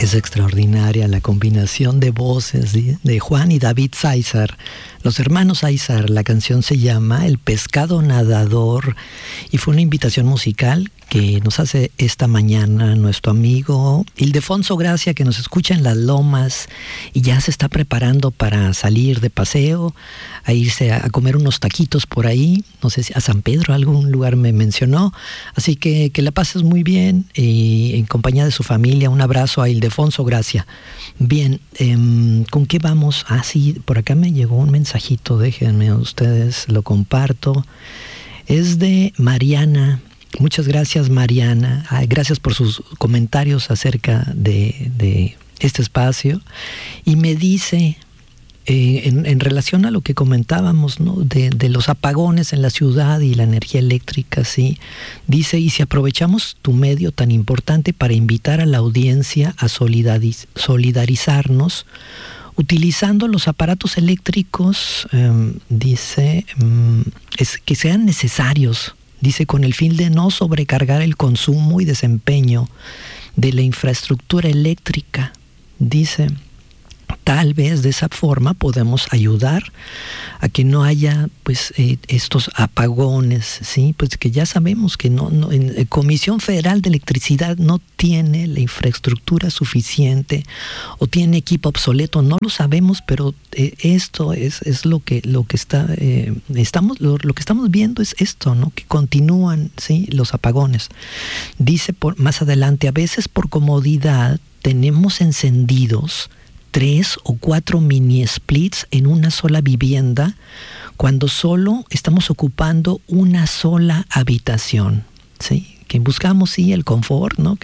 Es extraordinaria la combinación de voces de Juan y David Sáizar, los hermanos Sáizar. La canción se llama El pescado nadador y fue una invitación musical que nos hace esta mañana nuestro amigo Ildefonso Gracia, que nos escucha en Las Lomas y ya se está preparando para salir de paseo, a irse a comer unos taquitos por ahí, no sé si a San Pedro, algún lugar me mencionó, así que la pases muy bien y en compañía de su familia. Un abrazo a Ildefonso Gracia. Bien, ¿con qué vamos? Ah, sí, por acá me llegó un mensajito, déjenme ustedes, lo comparto. Es de Mariana. Muchas gracias, Mariana. Gracias por sus comentarios acerca de este espacio. Y me dice, en relación a lo que comentábamos, ¿no? de los apagones en la ciudad y la energía eléctrica, sí, dice, y si aprovechamos tu medio tan importante para invitar a la audiencia a solidarizarnos, utilizando los aparatos eléctricos, dice, es que sean necesarios. Dice, con el fin de no sobrecargar el consumo y desempeño de la infraestructura eléctrica. Dice, tal vez de esa forma podemos ayudar a que no haya pues estos apagones, ¿sí? Pues que ya sabemos que no Comisión Federal de Electricidad no tiene la infraestructura suficiente o tiene equipo obsoleto, no lo sabemos, pero esto es lo que estamos viendo es esto, ¿no? Que continúan, ¿sí? Los apagones. Dice más adelante, a veces por comodidad tenemos encendidos 3 o 4 mini splits en una sola vivienda cuando solo estamos ocupando una sola habitación, ¿sí? Que buscamos, sí, el confort, ¿no?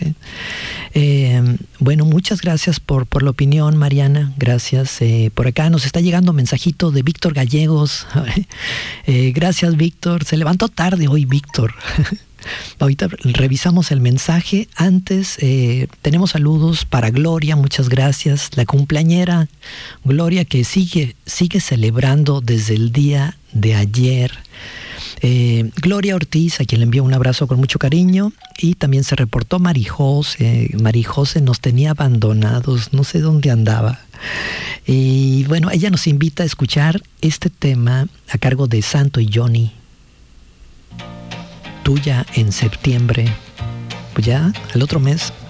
Bueno, muchas gracias por la opinión, Mariana. Gracias. Por acá nos está llegando mensajito de Víctor Gallegos. Gracias, Víctor. Se levantó tarde hoy, Víctor. Ahorita revisamos el mensaje. Antes tenemos saludos para Gloria, muchas gracias. La cumpleañera Gloria, que sigue celebrando desde el día de ayer. Gloria Ortiz, a quien le envío un abrazo con mucho cariño. Y también se reportó Marijose. Marijose nos tenía abandonados, no sé dónde andaba. Y bueno, ella nos invita a escuchar este tema a cargo de Santo y Johnny. Tuya en septiembre, pues ya al otro mes.